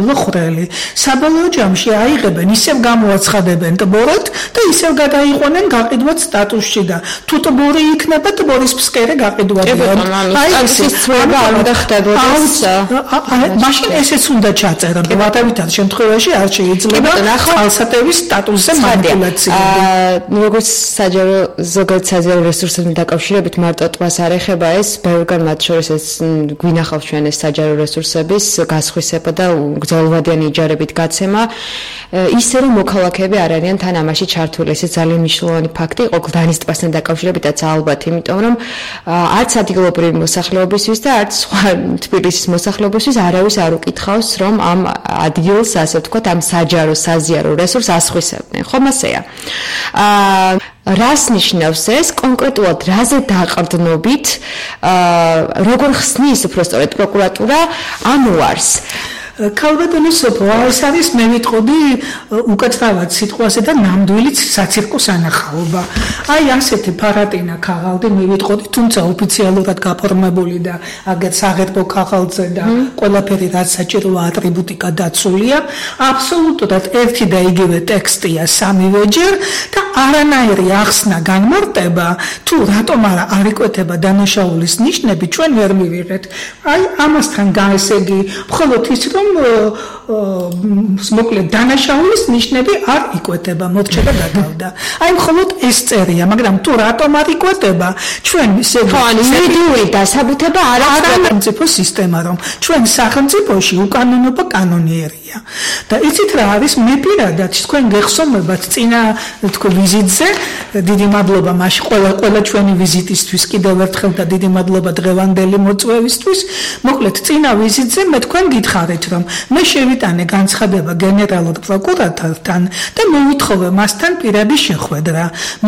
დაუყოვნებლო ხვრელი. საბოლოო ჯამში აიღებენ, ისევ გამოაცხადებენ ტბორად და ისევ გადაიყვანენ გაყიდვად სტატუსში და თუ ტბორი იქნება, ტბორის ფსკერე გაყიდვადია. აი ეს ცვლილება არ უნდა ხდებოდეს. მაშინ ესეც უნდა ჩაწერა. ვატავითარ შემთხვევაში არ შეიძლება წყალსატევის სტატუსზე манипуляცია. როგორც საჯარო ზოგადად საჯარო რესურსებთან დაკავშირებით მარტო ტბას არ ეხება ეს, ბევრგან მათ შორის ეს გვინახავს ჩვენ ეს საჯარო რესურსების გასხვისება და გრძელვადიანი იჯარებით გაცემა. ისე რომ მოქალაქეები არ არიან თან ამაში ჩართული, ეს ძალიან მნიშვნელოვანი ფაქტი იყო გლდანის ტბასთან დაკავშირებითაც ალბათ, იმიტომ რომ არც ადგილობრივი მოსახლეობისთვის და არც სხვა თბილისის მოსახლეობისთვის არავის არ უკითხავს, რომ ამ ადგილს, ასე ვთქვათ, ამ საჯარო საზიარო რესურსს ასხვისებდნენ. ხომ ასეა? რას ნიშნავს ეს კონკრეტულად რაზე დაყრდნობით როგორ ხსნის უბრალოდ პროკურატურა ამ უარს ქალბატონო სოფო, ეს არის მე ვიტყოდი უკაცრავად სიტყვაზე და ნამდვილი საცირკო სანახაობა. აი ასეთი ფარატინა ქაღალდი მე ვიტყოდი, თუმცა ოფიციალურად გაფორმებული და აგერ საღერბო ქაღალდზე და ყველაფერი რაც საჭიროა ატრიბუტიკა დაცულია, აბსოლუტურად ერთი და იგივე ტექსტია სამივეჯერ და არანაირი ახსნა განმარტება, თუ რატომ არ იკვეთება დანაშაულის ნიშნები, ჩვენ ვერ მივიღეთ. აი ამასთან ესე იგი, მხოლოდ ის რომ მოკლედ დანაშაულის ნიშნები არ იკვეთება, მორჩება გადავდა. აი მხოლოდ ეს წერია, მაგრამ თუ რატომ არ იკვეთება, ჩვენ იურიდიული დასაბუთება არ აქვს სახელმწიფო სისტემა, რომ ჩვენ სახელმწიფოში უკანონობა კანონიერია. და იცით რა არის, მე პირადად თქვენ გეხსოვებათ წინა თქო ვიზიტზე, დიდი მადლობა მაშინ ყველა ჩვენი ვიზიტისთვის კიდევ ერთხელ და დიდი მადლობა დღევანდელი მოწვევისთვის. მოკლედ წინა ვიზიტზე მე თქვენ გითხარით, რომ მე შევიტანე განცხადება გენერალურ პროკურატორთან და მოვითხოვე მასთან პირადი შეხვედრა.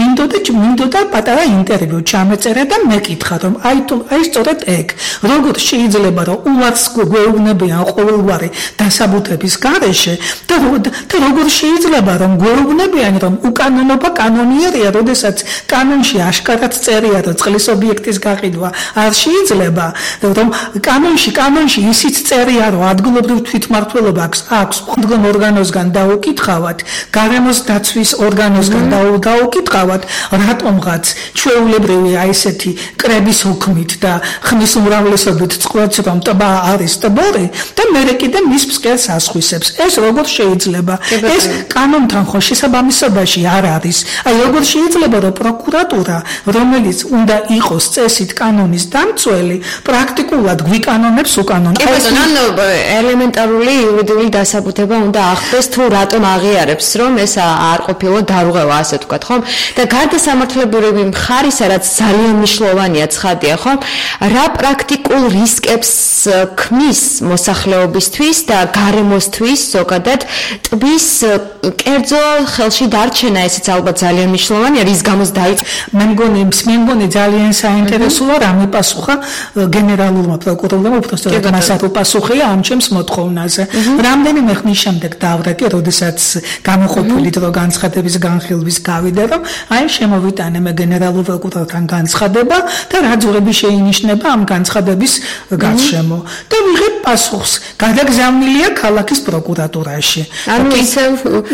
მინდოდა პატარა ინტერვიუ ჩამეწერა და მეკითხა, რომ აი სწორედ ეგ, როგორ შეიძლება რომ უარს გვეუბნებიან ყოველგვარი დასაბუთების გარეშე და როგორ შეიძლება რომ გვეუბნებიან, რომ უკანონობა კანონიერია, როდესაც კანონში აშკარად წერია, რომ წყლის ობიექტის გაყიდვა არ შეიძლება, რომ კანონში ისიც წერია, რომ ადგილობრივ თვითმმართველობა აქვს მდგომ ორგანოსგან დაუკითხავად, გარემოს დაცვის ორგანოსგან დაუკითხავად, რატომღაც ჩვეულებრივი აი ესეთი კრების ჰოქმით და ხმის უმრავლესობით წყვეტს, რომ ტბა არის ტბორი და მერე კიდე მის ფსკერს ასხვისებს. ეს როგორ შეიძლება? ეს კანონთან ხო შესაბამისობაში არ არის. აი როგორ შეიძლება რომ პროკურატურა, რომელიც უნდა იყოს წესით კანონის დამცველი, პრაქტიკულად გვიკანონებს უკანონოს. ელემენტარული იურიდიული დასაბუთება უნდა ახდეს თუ რატომ აღიარებს რომ ეს არ ყოფილა დარღვევა, ასე ვთქვათ, ხომ? და გარდა სამართლებრივი მხარისა, რაც ძალიან მნიშვნელოვანია ცხადია, ხომ? რა პრაქტიკულ რისკებს ქმნის მოსახლეობისთვის და გარემოსთვის ზოგადად ტბის კერძო ხელში დარჩენა, ესეც ალბათ ძალიან მნიშვნელოვანია, რის გამოც დაიწყო. მე მგონი ძალიან საინტერესოა რა მიპასუხა გენერალურმა პროკურორმა, უბრალოდ მასაც უპასუხია ამ ჩემს მოთხოვნაზე. რამდენიმე ხნის შემდეგ დავრეკე, როდესაც გამოყოფილი დრო განცხადების განხილვის გავიდა, რომ აი შემოვიტანე მე გენერალურ პროკურორთან განცხადება და რა ძურები შეინიშნება ამ განცხადების გარშემო. და ვიღებ პასუხს, გადაგზავნილია ქალაქის პროკურატურაში. ანუ ისევ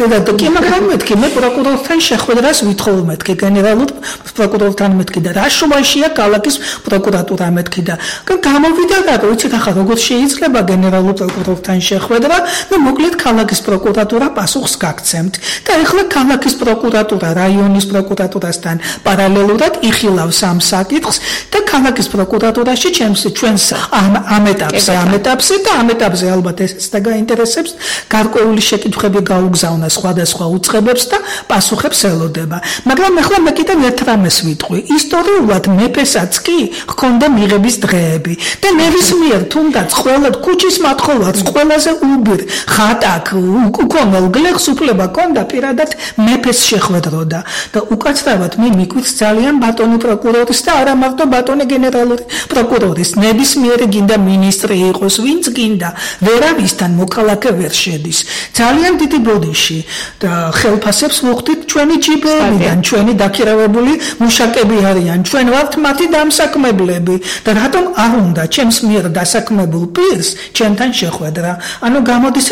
მაგრამ მეთქი მე პროკურორთან შეხვედრას ვითხოვ მეთქი გენერალურ პროკურორთან მეთქი და რა შუაშია ქალაქის პროკურატურა მეთქი და გამოვიდა და ვიცით ახლა როგორ შეიძლება გენერალურ პროკურორთან შეხვედრა და მოკლედ ქალაქის პროკურატურა პასუხს გაგცემთ და ეხლა ქალაქის პროკურატურა რაიონის პროკურატურასთან პარალელურად იხილავს ამ საკითხს და ქალაქის პროკურატურაში ჩვენს ამ ეტაპზე და ამ ეტაპზე ალბათ ეს დაგაინტერესებს გარკვეული შეკითხვები გაუგზავნა სხვადასხვა უწყებებს და პასუხებს ელოდება. მაგრამ ეხლა მე კიდევ ერთ რამეს ვიტყვი. ისტორიულად მეფესაც კი ჰქონდა მიღების დღეები და ნებისმიერ თუნდაც ყველა ქუჩის მათხოვარს ყველაზე უბირ ხატაკ უკონელ გლეხს უფლება ჰქონდა პირადად მეფეს შეხვედროდა და უკაცრავად მე მიკვით ძალიან ბატონი პროკურორის და არა მარტო ბატონი გენერალური პროკურორის ნებისმიერი გინდა მინისტრი იყოს ვინც გინდა ვერავისთან მოქალაქე ვერ შედის. ძალიან დიდი ბოდიში და ხელფასებს ვუხდით ჩვენი ჯიბეებიდან, ჩვენი დაქირავებული მუშაკები არიან, ჩვენ ვართ მათი დამსაქმებლები და რატომ არ უნდა ჩემს მიერ დასაქმებულ პირს ჩემთან შეხვედრა. ანუ გამოდის